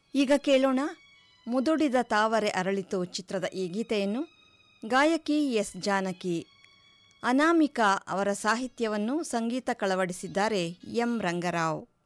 ಈಗ ಕೇಳೋಣ ಮುದುಡಿದ ತಾವರೆ ಅರಳಿತು ಚಿತ್ರದ ಈ ಗೀತೆಯನ್ನು. ಗಾಯಕಿ ಎಸ್ ಜಾನಕಿ, ಅನಾಮಿಕಾ ಅವರ ಸಾಹಿತ್ಯವನ್ನು ಸಂಗೀತ ಕಳವಡಿಸಿದ್ದಾರೆ ಎಂ ರಂಗರಾವ್.